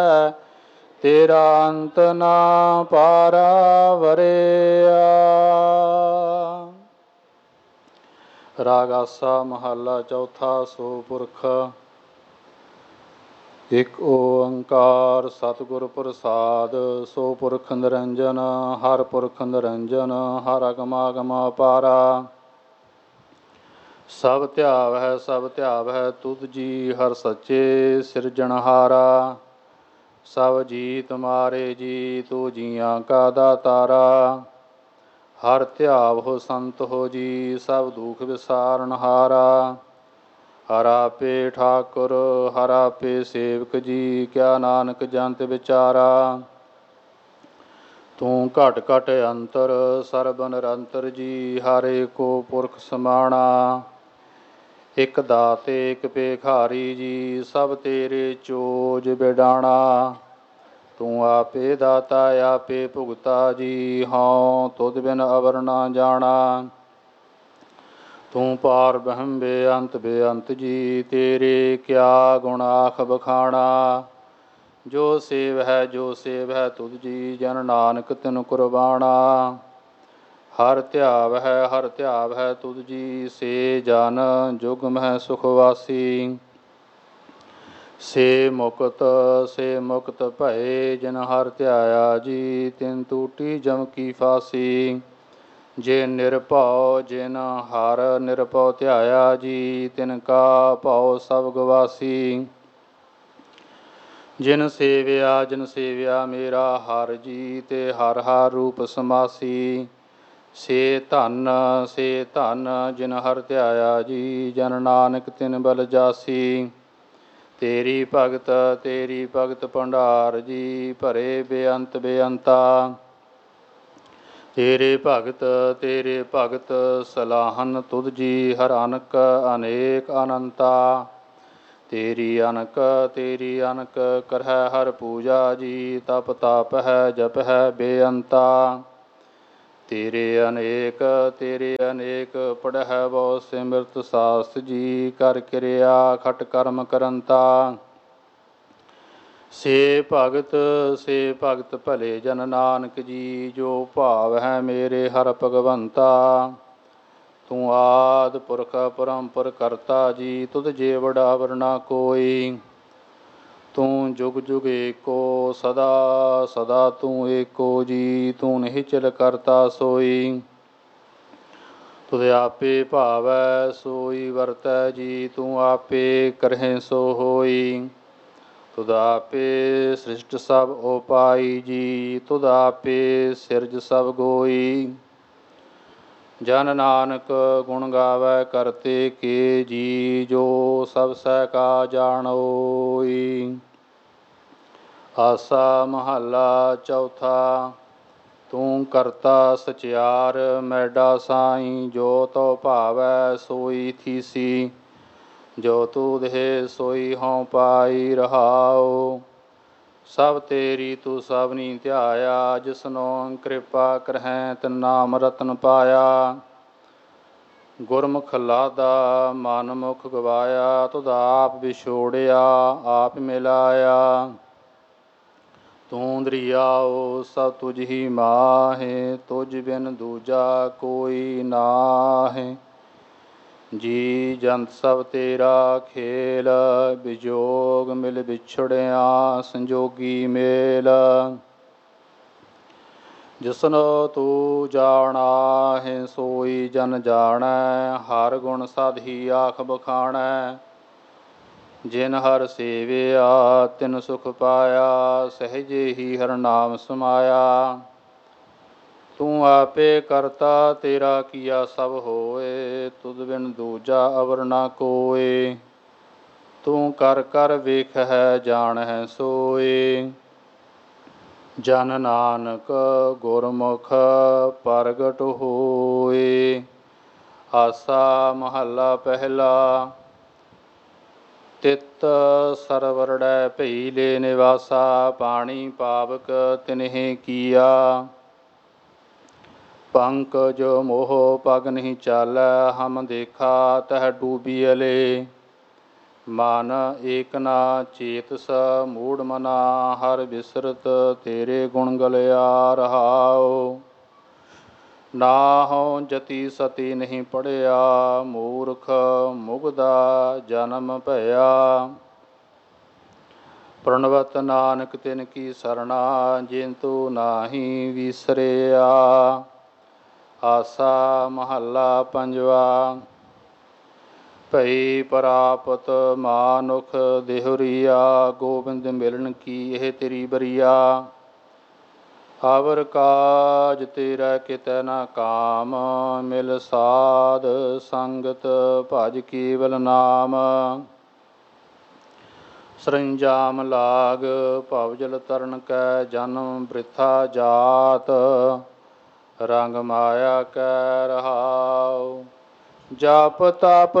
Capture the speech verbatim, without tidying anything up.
ਤੇਰਾ ਅੰਤ ਨਾ ਪਾਰਾ ਵਰਿਆ। ਰਾਗ ਆਸਾ ਮਹੱਲਾ ਚੌਥਾ। ਸੋ ਪੁਰਖ ਇਕ ਓੰਕਾਰ ਸਤਿਗੁਰ ਪ੍ਰਸਾਦ। ਸੋ ਪੁਰਖ ਨਿਰੰਜਨ ਹਰ ਪੁਰਖ ਨਿਰੰਜਨ ਹਰ ਅਗਮ ਅਗਮ ਅਪਾਰਾ। ਸਭ ਧਿਆਵ ਹੈ ਸਭ ਧਿਆਵ ਹੈ ਤੁਧ ਜੀ ਹਰ ਸੱਚੇ ਸਿਰਜਣਹਾਰਾ। ਸਭ ਜੀ ਤੁਮਾਰੇ ਜੀ ਤੂ ਜੀਆਂ ਕਾ ਦਾਤਾਰਾ। ਹਰ ਧਿਆਵ ਹੋ ਸੰਤ ਹੋ ਜੀ ਸਭ ਦੁਖ ਵਿਸਾਰਨਹਾਰਾ। ਹਰ ਆਪੇ ਠਾਕੁਰ ਹਰ ਆਪੇ ਸੇਵਕ ਜੀ ਕਿਆ ਨਾਨਕ ਜੰਤ ਵਿਚਾਰਾ। ਤੂੰ ਘਟ ਘਟ ਅੰਤਰ ਸਰਬ ਨਿਰੰਤਰ ਜੀ ਹਰ ਏਕੋ ਪੁਰਖ ਸਮਾਣਾ। ਇਕ ਦਾਤੇ ਇਕ ਭੇਖਾਰੀ ਜੀ ਸਭ ਤੇਰੇ ਚੋਜ ਬਿਡਾਣਾ। ਤੂੰ ਆਪੇ ਦਾਤਾ ਆਪੇ ਭੁਗਤਾ ਜੀ ਹਉ ਤੁਧ ਬਿਨ ਅਵਰ ਨਾ ਜਾਣਾ। ਤੂੰ ਪਾਰ ਬ੍ਰਹਮ ਬੇਅੰਤ ਬੇਅੰਤ ਜੀ ਤੇਰੇ ਕਿਆ ਗੁਣ ਆਖ ਬਖਾਣਾ। ਜੋ ਸੇਵ ਹੈ ਜੋ ਸੇਵ ਹੈ ਤੁਧ ਜੀ ਜਨ ਨਾਨਕ ਤਿਨ ਕੁਰਬਾਣਾ। ਹਰ ਧਿਆਵ ਹੈ ਹਰ ਧਿਆਵ ਹੈ ਤੁਧ ਜੀ ਸੇ ਜਨ ਜੁਗ ਮਹਿ ਸੁਖ ਵਾਸੀ। ਸੇ ਮੁਕਤ ਸੇ ਮੁਕਤ ਭਏ ਜਿਨ ਹਰ ਧਿਆਇਆ ਜੀ ਤਿਨ ਟੂਟੀ ਜਮ ਕੀ ਫਾਸੀ। ਜੇ ਨਿਰਭਉ ਜਿਨ ਹਰ ਨਿਰਭਉ ਧਿਆਇਆ ਜੀ ਤਿਨ ਕਾ ਭਉ ਸਭ ਗਵਾਸੀ। ਜਿਨ ਸੇਵਿਆ ਜਿਨ ਸੇਵਿਆ ਮੇਰਾ ਹਰ ਜੀ ਤੇ ਹਰ ਹਰ ਰੂਪ ਸਮਾਸੀ। ਸੇ ਧਨ ਸੇ ਧਨ ਜਿਨ ਹਰ ਧਿਆਇਆ ਜੀ ਜਨ ਨਾਨਕ ਤਿਨ ਬਲ ਜਾਸੀ। ਤੇਰੀ ਭਗਤ ਤੇਰੀ ਭਗਤ ਭੰਡਾਰ ਜੀ ਭਰੇ ਬੇਅੰਤ ਬੇਅੰਤਾ। ਤੇਰੇ ਭਗਤ ਤੇਰੇ ਭਗਤ ਸਲਾਹਨ ਤੁਧ ਜੀ ਹਰ ਅਨਕ ਅਨੇਕ ਅਨੰਤਾ। ਤੇਰੀ ਅਨਕ ਤੇਰੀ ਅਨਕ ਕਰਹਿ ਹਰ ਪੂਜਾ ਜੀ ਤਪ ਤਪ ਹੈ ਜਪ ਹੈ ਬੇਅੰਤਾ। ਤੇਰੇ ਅਨੇਕ ਤੇਰੇ ਅਨੇਕ ਪੜ੍ਹੈ ਬਹੁ ਸਿਮਰਤ ਸਾਸਤ ਜੀ ਕਰ ਕਿਰਿਆ ਖਟ ਕਰਮ ਕਰੰਤਾ। ਸੇ ਭਗਤ ਸੇ ਭਗਤ ਭਲੇ ਜਨ ਨਾਨਕ ਜੀ ਜੋ ਭਾਵ ਹੈ ਮੇਰੇ ਹਰ ਭਗਵੰਤਾ। ਤੂੰ ਆਦਿ ਪੁਰਖ ਪਰੰਪਰ ਕਰਤਾ ਜੀ ਤੁਧ ਜੇ ਵਡਾਵਰ ਨਾ ਕੋਈ। ਤੂੰ ਜੁਗ ਜੁਗ ਏਕੋ ਸਦਾ ਸਦਾ ਤੂੰ ਏਕੋ ਜੀ ਤੂੰ ਨਿਹਚਲ ਕਰਤਾ ਸੋਈ। ਤੁਧ ਆਪੇ ਭਾਵੈ ਸੋਈ ਵਰਤੈ ਜੀ ਤੂੰ ਆਪੇ ਕਰਹਿ ਸੋ ਹੋਈ। ਤੁਧ ਆਪੇ ਸ੍ਰਿਸ਼ਟ ਸਭ ਉਪਾਈ ਜੀ ਤੁਧ ਆਪੇ ਸਿਰਜ ਸਭ ਗੋਈ। ਜਨ ਨਾਨਕ ਗੁਣ ਗਾਵੈ ਕਰਤੇ ਕੇ ਜੀ ਜੋ ਸਭ ਸਹਿ ਕਾ ਜਾਣੋਈ। ਆਸਾ ਮਹੱਲਾ ਚੌਥਾ। ਤੂੰ ਕਰਤਾ ਸਚਿਆਰ ਮੈਡਾ ਸਾਈ ਜੋ ਤਉ ਭਾਵੈ ਸੋਈ ਥੀਸੀ। ਜੋ ਤੂ ਦੇਹ ਸੋਈ ਹਉ ਪਾਈ ਰਹਾਉ। ਸਭ ਤੇਰੀ ਤੂੰ ਸਭਨੀ ਧਿਆਇਆ ਜਿਸਨੋ ਕਿਰਪਾ ਕਰਹਿ ਤਿਨ ਨਾਮ ਰਤਨ ਪਾਇਆ। ਗੁਰਮੁਖ ਲਾਦਾ ਮਨ ਮੁਖ ਗਵਾਇਆ ਤੁਧ ਆਪ ਵਿਛੋੜਿਆ ਆਪ ਮਿਲਾਇਆ। ਤੂੰ ਦਰੀਆਉ ਸਭ ਤੁਝ ਹੀ ਮਾਹੇ ਤੁਝ ਬਿਨ ਦੂਜਾ ਕੋਈ ਨਾਹੇ। ਜੀ ਜੰਤ ਸਭ ਤੇਰਾ ਖੇਲ ਵਿਜੋਗ ਮਿਲ ਵਿਛੜਿਆ ਸੰਜੋਗੀ ਮੇਲ। ਜਿਸਨੋ ਤੂੰ ਜਾਣਾਹੇ ਸੋਈ ਜਨ ਜਾਣੈ ਹਰ ਗੁਣ ਸਦ ਹੀ ਆਖ ਬਖਾਣੈ। ਜਿਨ ਹਰ ਸੇਵਿਆ ਤਿਨ ਸੁਖ ਪਾਇਆ ਸਹਿਜੇ ਹੀ ਹਰ ਨਾਮ ਸਮਾਇਆ। ਤੂੰ ਆਪੇ ਕਰਤਾ ਤੇਰਾ ਕੀਆ ਸਭ ਹੋਏ ਤੁਧ ਬਿਨ ਦੂਜਾ ਅਵਰ ਨਾ ਕੋਇ। ਤੂੰ ਕਰ ਕਰ ਵੇਖਹਿ ਜਾਣਹਿ ਸੋਇ। ਜਨ ਨਾਨਕ ਗੁਰਮੁਖ ਪ੍ਰਗਟ ਹੋਇ। ਆਸਾ ਮਹੱਲਾ ਪਹਿਲਾ। ਤਿਤ ਸਰਵਰੜੈ ਭਈ ਲੈ ਨਿਵਾਸਾ ਪਾਣੀ ਪਾਵਕ ਤਿਨਹਿ ਕੀਆ। ਪੰਕਜ ਮੋਹ ਪਗ ਨਹੀਂ ਚਾਲੈ ਹਮ ਦੇਖਾ ਤਹ ਡੂਬੀਅਲੇ। ਮਨ ਏਕ ਨਾ ਚੇਤਸ ਮੂੜ ਮਨਾ ਹਰ ਬਿਸਰਤ ਤੇਰੇ ਗੁਣ ਗਲਿਆ ਰਹਾਉ। ਨਾਹੋ ਜਤੀ ਸਤੀ ਨਹੀਂ ਪੜਿਆ ਮੂਰਖ ਮੁਗਦਾ ਜਨਮ ਭਇਆ। ਪ੍ਰਣਵਤ ਨਾਨਕ ਤਿਨ ਕੀ ਸਰਣਾ ਜਿੰਤੂ ਨਾਹੀ ਵਿਸਰਿਆ। ਆਸਾ ਮਹੱਲਾ ਪੰਜਵਾ। ਭਈ ਪ੍ਰਾਪਤ ਮਾਨੁਖ ਦੇਹੁਰੀਆ ਗੋਬਿੰਦ ਮਿਲਣ ਕੀ ਇਹ ਤੇਰੀ ਬਰੀਆ। ਅਵਰ ਕਾਜ ਤੇਰਾ ਕਿਤੈ ਨਾ ਕਾਮ ਮਿਲ ਸਾਧ ਸੰਗਤ ਭਜ ਕੇਵਲ ਨਾਮ। ਸਰੰਜਾਮ ਲਾਗ ਭਵਜਲ ਤਰਨ ਕੈ ਜਨਮ ਬ੍ਰਿਥਾ ਜਾਤ। ਰੰਗ ਮਾਇਆ ਕੈ ਰਹਾਉ। ਜਪ ਤਪ